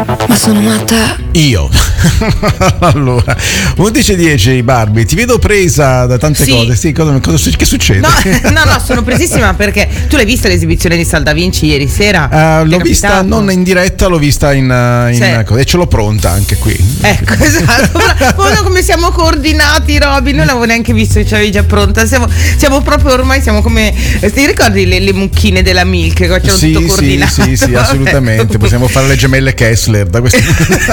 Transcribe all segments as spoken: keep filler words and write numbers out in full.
Ma sono matta. Io. Allora, undici e dieci Barbie, ti vedo presa da tante Sì. cose. Sì, cosa, cosa, che succede? No, no, no, sono presissima perché tu l'hai vista l'esibizione di Sal Da Vinci ieri sera? Uh, Ti l'ho è vista capitato? non in diretta, l'ho vista in, uh, in Sì. uh, e ce l'ho pronta anche qui. Ecco, esatto. Guarda come siamo coordinati, Robin. Non l'avevo neanche visto che ce l'avevi già pronta. Siamo, siamo proprio ormai, siamo come. Ti ricordi le, le mucchine della Milk? Che c'erano Sì, tutto sì, coordinato? sì, sì, assolutamente. Possiamo fare le gemelle Kessler da questo.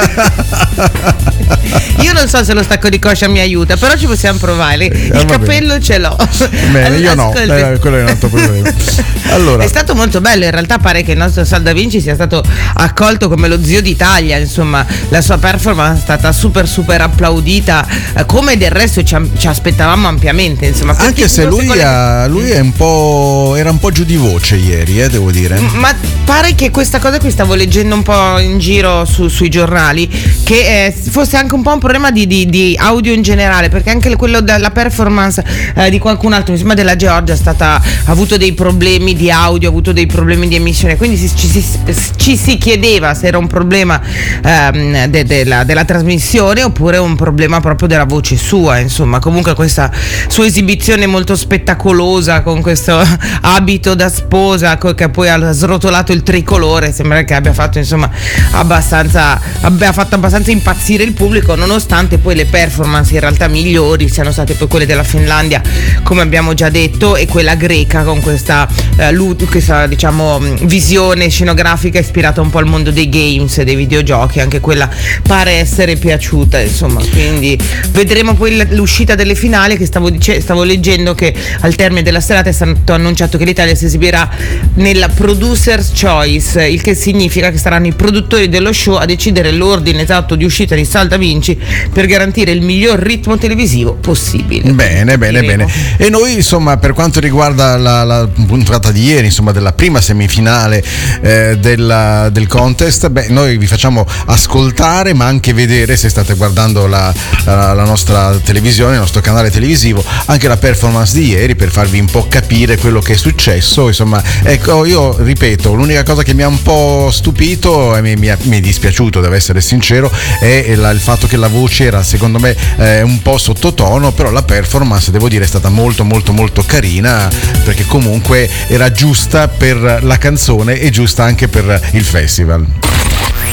Io non so se lo stacco di coscia mi aiuta, però ci possiamo provare. Il va capello bene. ce l'ho. Bene, io no, Ascolti. eh, quello è un altro problema. Allora, È stato molto bello, in realtà pare che il nostro Sal Da Vinci sia stato accolto come lo zio d'Italia, insomma la sua performance è stata super super applaudita, eh, come del resto ci, ci aspettavamo ampiamente, insomma. anche se lui, quelle- ha, lui è un po', era un po' giù di voce ieri, eh, devo dire. Ma pare che questa cosa qui stavo leggendo un po' in giro su- sui giornali, che eh, fosse anche un po' un problema di, di- di audio in generale, perché anche quello della performance eh, di qualcun altro, insomma della Georgia, è stata, ha avuto dei problemi di audio, ha avuto dei problemi di emissione, quindi si- ci, si, ci si chiedeva se era un problema ehm, de- della, della trasmissione oppure un problema proprio della voce sua, insomma. Comunque questa sua esibizione molto spettacolosa con questo abito da sposa co- che poi ha srotolato il tricolore, sembra che abbia fatto insomma abbastanza abbia fatto abbastanza impazzire il pubblico, nonostante poi le performance in realtà migliori siano state poi quelle della Finlandia, come abbiamo già detto, e quella greca con questa, eh, lu- questa diciamo mh, visione scenografica ispirata un po' al mondo dei games e dei videogiochi. Anche quella pare essere piaciuta, insomma, quindi vedremo poi l- l'uscita delle finali, che stavo, dice- stavo leggendo che al termine della serata è stato annunciato che l'Italia si esibirà nella Producer's Choice, il che significa che saranno i produttori dello show a decidere l'ordine esatto di uscita di Sal Da Vinci per garantire il miglior ritmo televisivo possibile. Bene, bene, Diremo. bene. E noi, insomma, per quanto riguarda la, la puntata di ieri, insomma, della prima semifinale eh, della, del contest, beh, noi vi facciamo ascoltare, ma anche vedere, se state guardando la, la, la nostra televisione, il nostro canale televisivo, anche la performance di ieri, per farvi un po' capire quello che è successo. Insomma, ecco, io ripeto, l'unica cosa che mi ha un po' stupito e mi, mi, mi è dispiaciuto, devo essere sincero, è la, il fatto che la voce era, secondo me, eh, un po' sottotono, però la performance, devo dire, è stata molto molto molto carina, perché comunque era giusta per la canzone e giusta anche per il festival.